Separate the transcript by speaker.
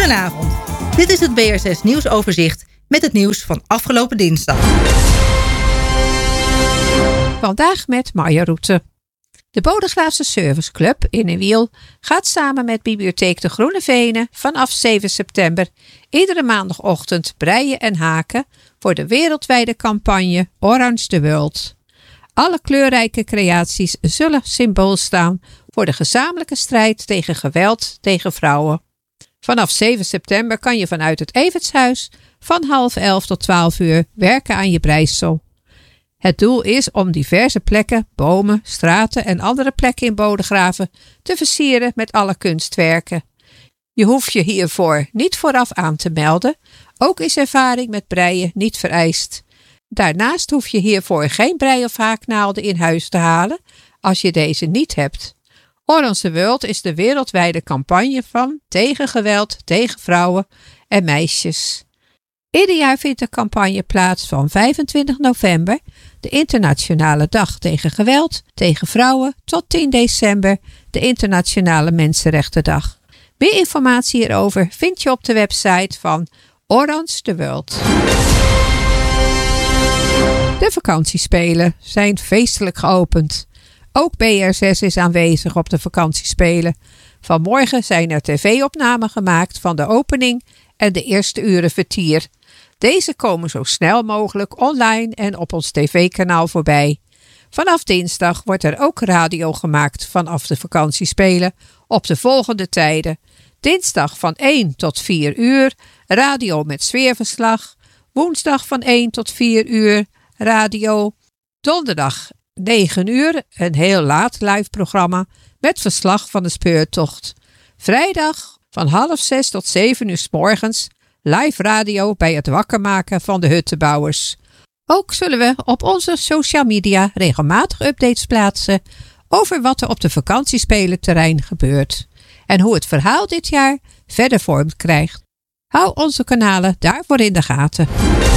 Speaker 1: Goedenavond. Dit is het BRSS nieuwsoverzicht met het nieuws van afgelopen dinsdag.
Speaker 2: Vandaag met Marja Roete. De Bodegraafse Service Club in een wiel gaat samen met Bibliotheek de Groene Venen vanaf 7 september iedere maandagochtend breien en haken voor de wereldwijde campagne Orange the World. Alle kleurrijke creaties zullen symbool staan voor de gezamenlijke strijd tegen geweld tegen vrouwen. Vanaf 7 september kan je vanuit het Evertshuis van 10:30 tot 12 uur werken aan je breisel. Het doel is om diverse plekken, bomen, straten en andere plekken in Bodegraven te versieren met alle kunstwerken. Je hoeft je hiervoor niet vooraf aan te melden, ook is ervaring met breien niet vereist. Daarnaast hoef je hiervoor geen brei- of haaknaalden in huis te halen als je deze niet hebt. Orange the World is de wereldwijde campagne van tegen geweld tegen vrouwen en meisjes. Ieder jaar vindt de campagne plaats van 25 november, de Internationale Dag tegen Geweld tegen Vrouwen, tot 10 december, de Internationale Mensenrechtendag. Meer informatie hierover vind je op de website van Orange the World. De vakantiespelen zijn feestelijk geopend. Ook BRSS is aanwezig op de vakantiespelen. Vanmorgen zijn er tv-opnamen gemaakt van de opening en de eerste uren vertier. Deze komen zo snel mogelijk online en op ons tv-kanaal voorbij. Vanaf dinsdag wordt er ook radio gemaakt vanaf de vakantiespelen op de volgende tijden. Dinsdag van 1 tot 4 uur, radio met sfeerverslag. Woensdag van 1 tot 4 uur, radio. Donderdag 9 uur, een heel laat live programma met verslag van de speurtocht. Vrijdag van 5:30 tot 7 uur 's morgens, live radio bij het wakker maken van de huttenbouwers. Ook zullen we op onze social media regelmatig updates plaatsen over wat er op de vakantiespelenterrein gebeurt en hoe het verhaal dit jaar verder vorm krijgt. Hou onze kanalen daarvoor in de gaten.